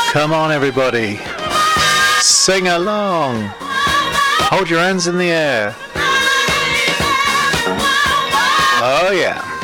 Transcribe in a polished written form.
Come on, everybody. Sing along. Hold your hands in the air. Oh, yeah.